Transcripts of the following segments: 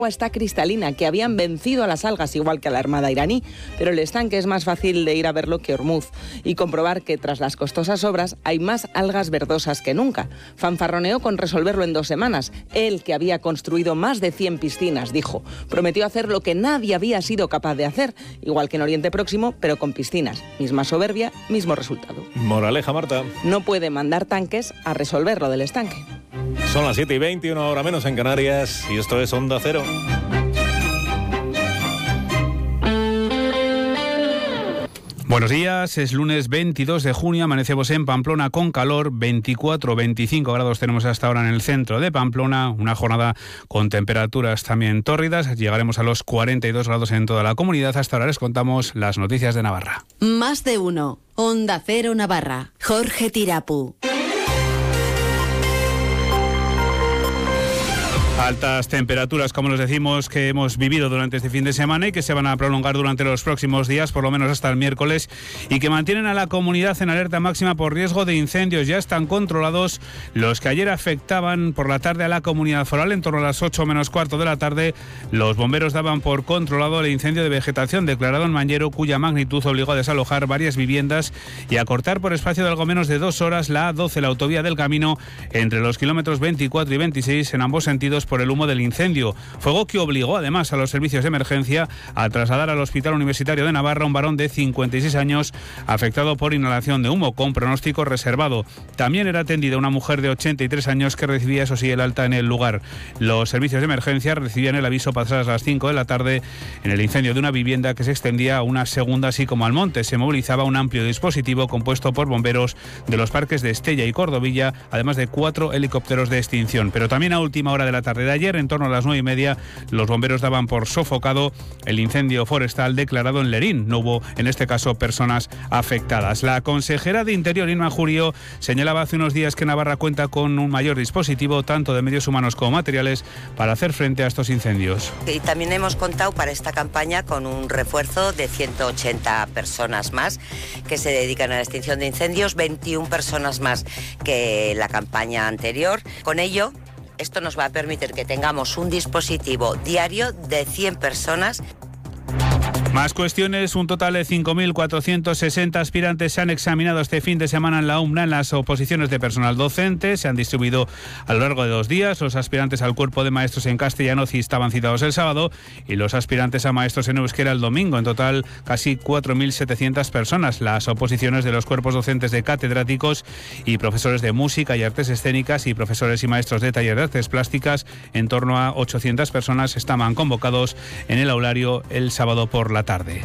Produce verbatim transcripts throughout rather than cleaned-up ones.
Está cristalina, que habían vencido a las algas igual que a la armada iraní, pero el estanque es más fácil de ir a verlo que Ormuz y comprobar que tras las costosas obras hay más algas verdosas que nunca. Fanfarroneó con resolverlo en dos semanas. Él, que había construido más de cien piscinas, dijo, prometió hacer lo que nadie había sido capaz de hacer, igual que en Oriente Próximo, pero con piscinas. Misma soberbia, mismo resultado. Moraleja, Marta. No puede mandar tanques a resolver lo del estanque. Son las siete y veinte, una hora menos en Canarias, y esto es Onda Cero. Buenos días, es lunes veintidós de junio, amanecemos en Pamplona con calor, veinticuatro a veinticinco grados tenemos hasta ahora en el centro de Pamplona, una jornada con temperaturas también tórridas, llegaremos a los cuarenta y dos grados en toda la comunidad. Hasta ahora les contamos las noticias de Navarra. Más de uno, Onda Cero Navarra, Jorge Tirapu. Altas temperaturas, como les decimos, que hemos vivido durante este fin de semana y que se van a prolongar durante los próximos días, por lo menos hasta el miércoles, y que mantienen a la comunidad en alerta máxima por riesgo de incendios. Ya están controlados los que ayer afectaban por la tarde a la comunidad foral. En torno a las ocho menos cuarto de la tarde, los bomberos daban por controlado el incendio de vegetación declarado en Mañero, cuya magnitud obligó a desalojar varias viviendas y a cortar por espacio de algo menos de dos horas la A doce, la autovía del Camino, entre los kilómetros veinticuatro y veintiséis, en ambos sentidos, por el humo del incendio. Fuego que obligó además a los servicios de emergencia a trasladar al Hospital Universitario de Navarra a un varón de cincuenta y seis años afectado por inhalación de humo con pronóstico reservado. También era atendida una mujer de ochenta y tres años que recibía, eso sí, el alta en el lugar. Los servicios de emergencia recibían el aviso pasadas las cinco de la tarde en el incendio de una vivienda que se extendía a una segunda, así como al monte. Se movilizaba un amplio dispositivo compuesto por bomberos de los parques de Estella y Cordovilla, además de cuatro helicópteros de extinción. Pero también a última hora de la tarde de ayer, en torno a las nueve y media, los bomberos daban por sofocado el incendio forestal declarado en Lerín. No hubo, en este caso, personas afectadas. La consejera de Interior, Inma Jurio, señalaba hace unos días que Navarra cuenta con un mayor dispositivo, tanto de medios humanos como materiales, para hacer frente a estos incendios. Y también hemos contado para esta campaña con un refuerzo de ciento ochenta personas más que se dedican a la extinción de incendios, veintiuna personas más que la campaña anterior. Con ello, esto nos va a permitir que tengamos un dispositivo diario de cien personas. Más cuestiones. Un total de cinco mil cuatrocientos sesenta aspirantes se han examinado este fin de semana en la UMNA en las oposiciones de personal docente. Se han distribuido a lo largo de dos días. Los aspirantes al cuerpo de maestros en castellano estaban citados el sábado y los aspirantes a maestros en euskera el domingo. En total, casi cuatro mil setecientas personas. Las oposiciones de los cuerpos docentes de catedráticos y profesores de música y artes escénicas y profesores y maestros de taller de artes plásticas, en torno a ochocientas personas estaban convocados en el aulario el sábado por la tarde.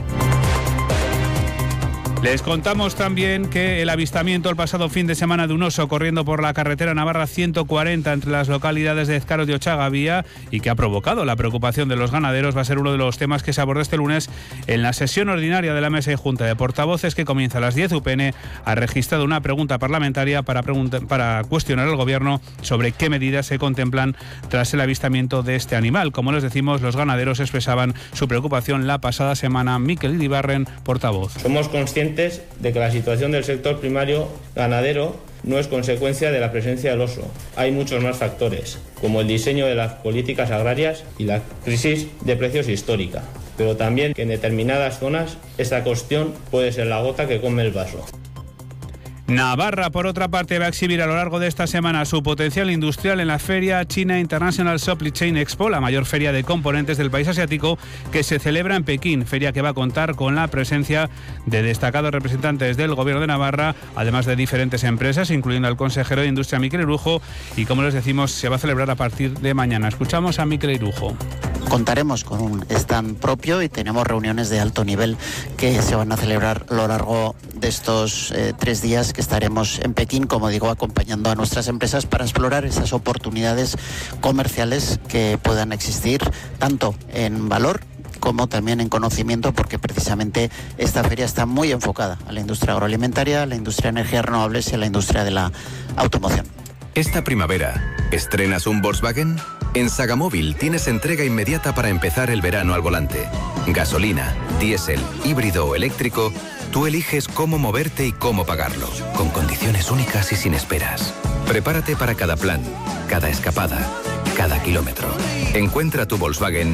Les contamos también que el avistamiento el pasado fin de semana de un oso corriendo por la carretera Navarra ciento cuarenta entre las localidades de Ezcaro y Ochagavía y que ha provocado la preocupación de los ganaderos va a ser uno de los temas que se abordó este lunes en la sesión ordinaria de la Mesa y Junta de Portavoces, que comienza a las diez. U P N ha registrado una pregunta parlamentaria para, pregunta, para cuestionar al Gobierno sobre qué medidas se contemplan tras el avistamiento de este animal. Como les decimos, los ganaderos expresaban su preocupación la pasada semana. Mikel Iribarren, portavoz. Somos conscientes de que la situación del sector primario ganadero no es consecuencia de la presencia del oso. Hay muchos más factores, como el diseño de las políticas agrarias y la crisis de precios histórica, pero también que en determinadas zonas esta cuestión puede ser la gota que come el vaso. Navarra, por otra parte, va a exhibir a lo largo de esta semana su potencial industrial en la Feria China International Supply Chain Expo, la mayor feria de componentes del país asiático, que se celebra en Pekín. Feria que va a contar con la presencia de destacados representantes del Gobierno de Navarra, además de diferentes empresas, incluyendo al consejero de Industria, Mikel Irujo, y como les decimos, se va a celebrar a partir de mañana. Escuchamos a Mikel Irujo. Contaremos con un stand propio y tenemos reuniones de alto nivel que se van a celebrar a lo largo de estos eh, tres días que estaremos en Pekín, como digo, acompañando a nuestras empresas para explorar esas oportunidades comerciales que puedan existir, tanto en valor como también en conocimiento, porque precisamente esta feria está muy enfocada a la industria agroalimentaria, a la industria de energías renovables y a la industria de la automoción. Esta primavera, ¿estrenas un Volkswagen? En Sagamóvil tienes entrega inmediata para empezar el verano al volante. Gasolina, diésel, híbrido o eléctrico, tú eliges cómo moverte y cómo pagarlo, con condiciones únicas y sin esperas. Prepárate para cada plan, cada escapada, cada kilómetro. Encuentra tu Volkswagen